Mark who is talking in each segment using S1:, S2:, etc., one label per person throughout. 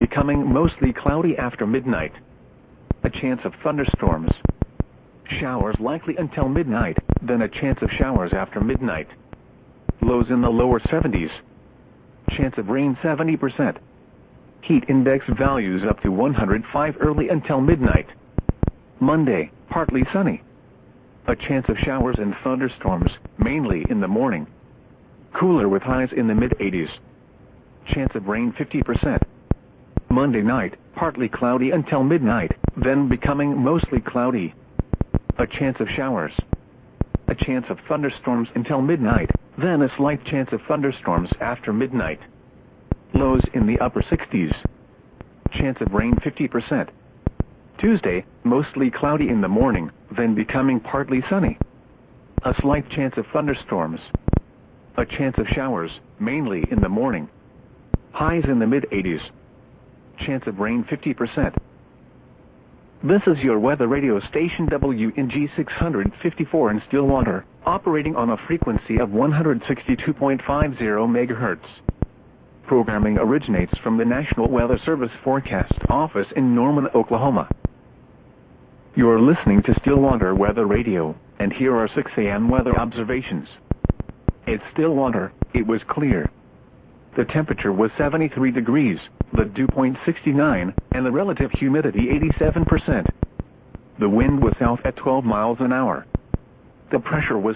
S1: becoming mostly cloudy after midnight. A chance of thunderstorms. Showers likely until midnight, then a chance of showers after midnight. Lows in the lower 70s. Chance of rain 70%. Heat index values up to 105 early until midnight. Monday, partly sunny. A chance of showers and thunderstorms, mainly in the morning. Cooler with highs in the mid-80s. Chance of rain 50%. Monday night, partly cloudy until midnight, then becoming mostly cloudy. A chance of showers. A chance of thunderstorms until midnight, then a slight chance of thunderstorms after midnight. Lows in the upper 60s. Chance of rain 50%. Tuesday, mostly cloudy in the morning, then becoming partly sunny. A slight chance of thunderstorms. A chance of showers, mainly in the morning. Highs in the mid-80s. Chance of rain 50%. This is your weather radio station WNG 654 in Stillwater, operating on a frequency of 162.50 MHz. Programming originates from the National Weather Service Forecast Office in Norman, Oklahoma. You're listening to Stillwater Weather Radio, and here are 6 a.m. weather observations. At Stillwater, it was clear. The temperature was 73 degrees, the dew point 69, and the relative humidity 87%. The wind was south at 12 miles an hour. The pressure was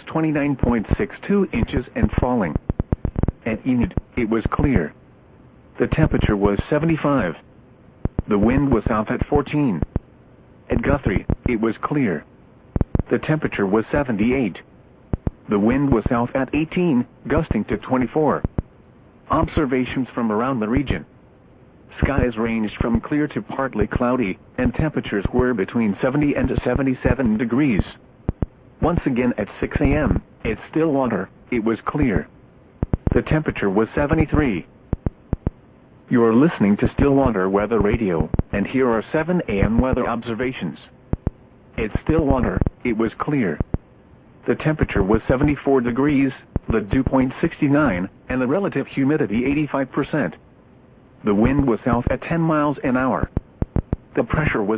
S1: 29.62 inches and falling. At Enid, it was clear. The temperature was 75. The wind was south at 14. At Guthrie, it was clear. The temperature was 78. The wind was south at 18, gusting to 24. Observations from around the region. Skies ranged from clear to partly cloudy, and temperatures were between 70 and 77 degrees. Once again at 6 a.m., at Stillwater, it was clear. The temperature was 73. You're listening to Stillwater Weather Radio, and here are 7 a.m. weather observations. At Stillwater, it was clear. The temperature was 74 degrees, the dew point 69, and the relative humidity 85%. The wind was south at 10 miles an hour. The pressure was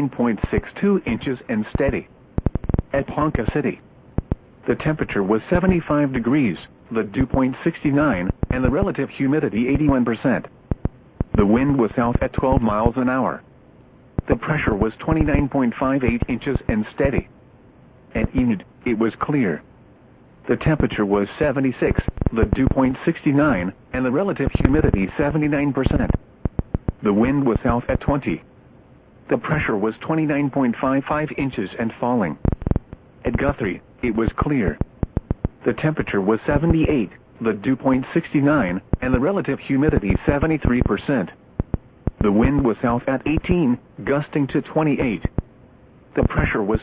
S1: 29.62 inches and steady. At Ponca City, the temperature was 75 degrees, the dew point 69, and the relative humidity 81%. The wind was south at 12 miles an hour. The pressure was 29.58 inches and steady. At Enid, it was clear. The temperature was 76, the dew point 69, and the relative humidity 79%. The wind was south at 20. The pressure was 29.55 inches and falling. At Guthrie, it was clear. The temperature was 78, the dew point 69, and the relative humidity 73%. The wind was south at 18, gusting to 28. The pressure was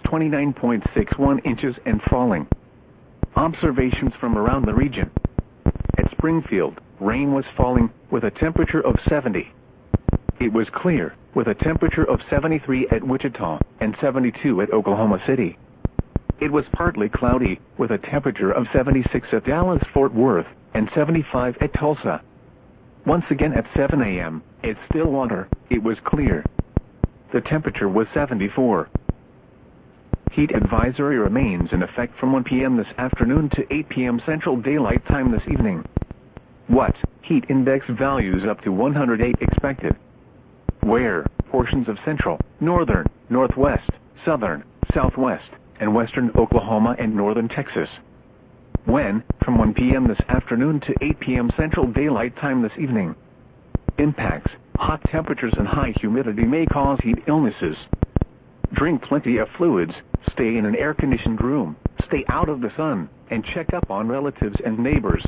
S1: 29.61 inches and falling. Observations from around the region. At Springfield, rain was falling with a temperature of 70. It was clear, with a temperature of 73 at Wichita and 72 at Oklahoma City. It was partly cloudy, with a temperature of 76 at Dallas-Fort Worth and 75 at Tulsa. Once again at 7 a.m., at Stillwater, it was clear. The temperature was 74. Heat advisory remains in effect from 1 p.m. this afternoon to 8 p.m. Central Daylight Time this evening. What? Heat index values up to 108 expected. Where? Portions of central, northern, northwest, southern, southwest, and western Oklahoma and northern Texas. When? From 1 p.m. this afternoon to 8 p.m. Central Daylight Time this evening. Impacts. Hot temperatures and high humidity may cause heat illnesses. Drink plenty of fluids, stay in an air-conditioned room, stay out of the sun, and check up on relatives and neighbors.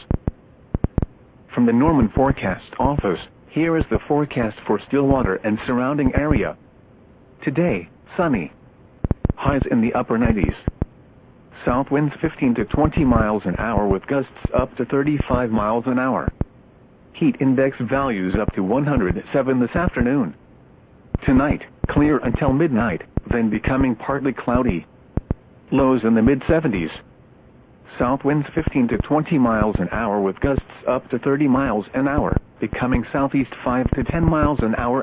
S1: From the Norman Forecast Office, here is the forecast for Stillwater and surrounding area. Today, sunny. Highs in the upper 90s. South winds 15 to 20 miles an hour with gusts up to 35 miles an hour. Heat index values up to 107 this afternoon. Tonight, clear until midnight, then becoming partly cloudy. Lows in the mid-70s. South winds 15 to 20 miles an hour with gusts up to 30 miles an hour, becoming southeast 5 to 10 miles an hour